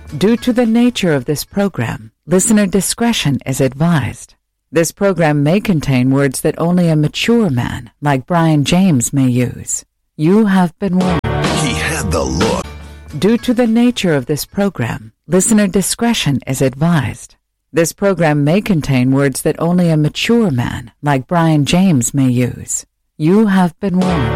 Due to the nature of this program, listener discretion is advised. This program may contain words that only a mature man, like Brian James, may use. You have been warned. He had the look. Due to the nature of this program, listener discretion is advised. This program may contain words that only a mature man, like Brian James, may use. You have been warned.